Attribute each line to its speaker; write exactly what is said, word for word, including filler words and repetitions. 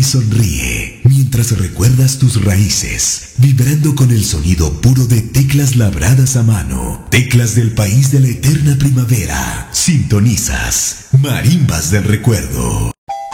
Speaker 1: sonríe mientras recuerdas tus raíces, vibrando con el sonido puro de teclas labradas a mano, teclas del país de la eterna primavera. Sintonizas Marimbas del Recuerdo.